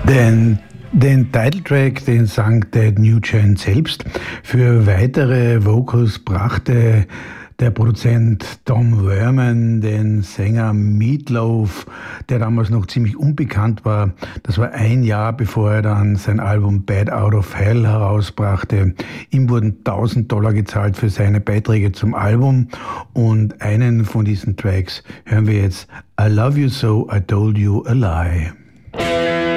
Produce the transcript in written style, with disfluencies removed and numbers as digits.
Den Titeltrack, den sang Ted Nugent selbst. Für weitere Vocals brachte der Produzent Tom Werman den Sänger Meatloaf, der damals noch ziemlich unbekannt war. Das war ein Jahr, bevor er dann sein Album Bad Out of Hell herausbrachte. Ihm wurden $1000 gezahlt für seine Beiträge zum Album und einen von diesen Tracks hören wir jetzt. I Love You So, I Told You a Lie.